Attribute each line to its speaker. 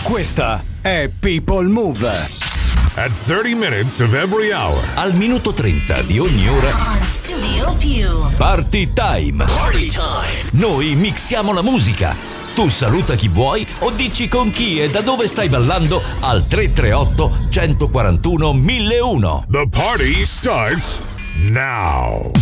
Speaker 1: Questa è People Move.
Speaker 2: At 30 minutes of every hour.
Speaker 3: Al minuto 30 di ogni ora.
Speaker 4: On Studio Più.
Speaker 3: Party time.
Speaker 5: Party time.
Speaker 3: Noi mixiamo la musica. Tu saluta chi vuoi o dici con chi e da dove stai ballando al 338 141 1001.
Speaker 2: The party starts now.